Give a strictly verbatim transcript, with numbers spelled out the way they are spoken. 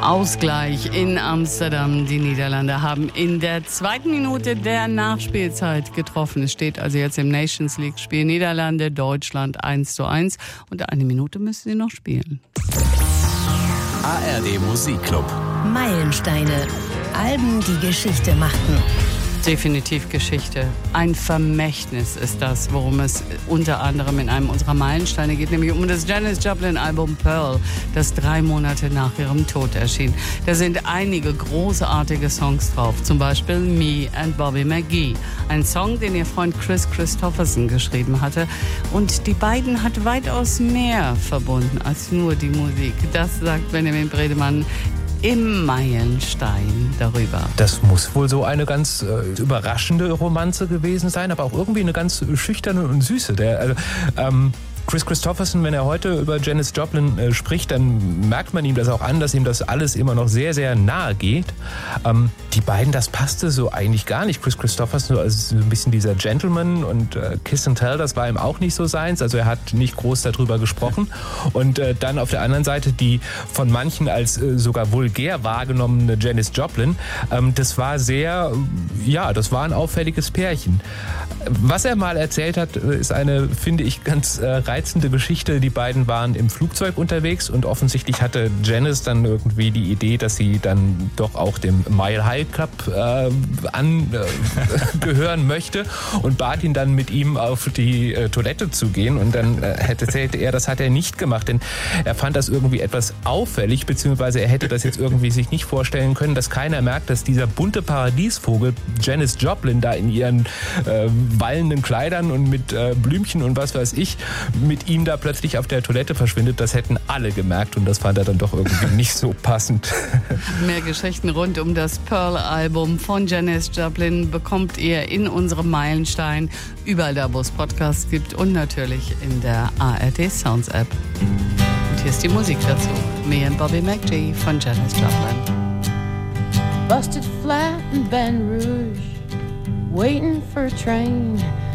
Ausgleich in Amsterdam. Die Niederlande haben in der zweiten Minute der Nachspielzeit getroffen. Es steht also jetzt im Nations League-Spiel Niederlande, Deutschland eins zu eins. Und eine Minute müssen sie noch spielen. A R D Musikclub. Meilensteine. Alben, die Geschichte machten. Definitiv Geschichte. Ein Vermächtnis ist das, worum es unter anderem in einem unserer Meilensteine geht, nämlich um das Janis Joplin-Album Pearl, das drei Monate nach ihrem Tod erschien. Da sind einige großartige Songs drauf, zum Beispiel Me and Bobby McGee, ein Song, den ihr Freund Kris Kristofferson geschrieben hatte. Und die beiden hat weitaus mehr verbunden als nur die Musik. Das sagt Benjamin Bredemann im Meilenstein darüber. Das muss wohl so eine ganz äh, überraschende Romanze gewesen sein, aber auch irgendwie eine ganz schüchterne und süße. Der, also, ähm, Kris Kristofferson, wenn er heute über Janis Joplin äh, spricht, dann merkt man ihm das auch an, dass ihm das alles immer noch sehr, sehr nahe geht. Ähm, die beiden, das passte so eigentlich gar nicht. Kris Kristofferson als so ein bisschen dieser Gentleman und äh, Kiss and Tell, das war ihm auch nicht so seins. Also er hat nicht groß darüber gesprochen. Und äh, dann auf der anderen Seite die von manchen als äh, sogar vulgär wahrgenommene Janis Joplin. Ähm, das war sehr, ja, das war ein auffälliges Pärchen. Was er mal erzählt hat, ist eine, finde ich, ganz äh, reizende Geschichte. Die beiden waren im Flugzeug unterwegs und offensichtlich hatte Janis dann irgendwie die Idee, dass sie dann doch auch dem Mile High Club äh, angehören äh, möchte und bat ihn dann mit ihm auf die äh, Toilette zu gehen. Und dann äh, erzählte er, das hat er nicht gemacht, denn er fand das irgendwie etwas auffällig, beziehungsweise er hätte das jetzt irgendwie sich nicht vorstellen können, dass keiner merkt, dass dieser bunte Paradiesvogel Janis Joplin da in ihren äh, wallenden Kleidern und mit äh, Blümchen und was weiß ich mit ihm da plötzlich auf der Toilette verschwindet. Das hätten alle gemerkt und das fand er dann doch irgendwie nicht so passend. Mehr Geschichten rund um das Pearl-Album von Janis Joplin bekommt ihr in unserem Meilenstein, überall da, wo es Podcasts gibt und natürlich in der A R D Sounds App. Und hier ist die Musik dazu. Me and Bobby McGee von Janis Joplin. Busted flat in Baton Rouge, waiting for a train.